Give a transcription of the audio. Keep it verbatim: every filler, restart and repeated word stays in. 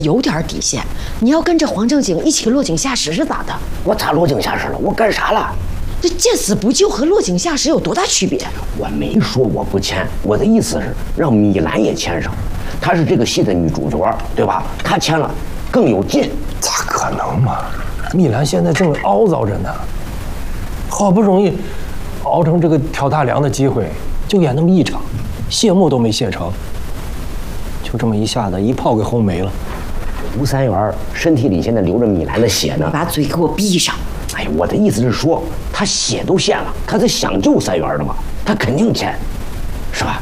有点底线。你要跟着黄正经一起落井下石是咋的？ 我咋落井下石了？我干啥了？ 这见死不救和落井下石有多大区别？ 我没说我不签，我的意思是让米兰也签上，她是这个戏的女主角，对吧？她签了更有劲。 咋可能嘛？米兰现在正凹糟着呢，好不容易熬成这个挑大梁的机会，就演那么一场，谢幕都没谢成，就这么一下子一炮给轰没了。 吴三元身体里现在流着米兰的血呢， 把嘴给我闭上！ 哎，我的意思是说，他血都献了，他是想救三元的嘛，他肯定签，是吧？